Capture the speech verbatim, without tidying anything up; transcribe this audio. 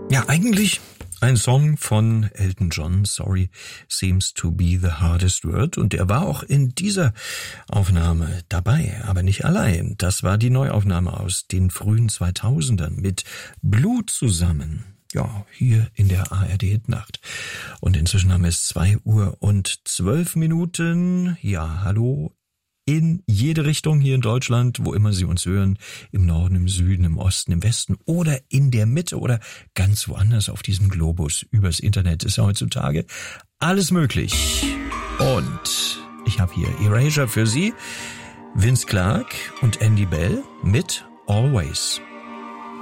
Ja, eigentlich ein Song von Elton John, Sorry Seems to be the hardest word. Und er war auch in dieser Aufnahme dabei, aber nicht allein. Das war die Neuaufnahme aus den frühen zweitausendern mit Blue zusammen. Ja, hier in der A R D-Hitnacht. Und inzwischen haben wir es zwei Uhr und zwölf Minuten. Ja, hallo. In jede Richtung hier in Deutschland, wo immer Sie uns hören, im Norden, im Süden, im Osten, im Westen oder in der Mitte oder ganz woanders auf diesem Globus. Übers Internet ist ja heutzutage alles möglich. Und ich habe hier Erasure für Sie, Vince Clarke und Andy Bell mit Always.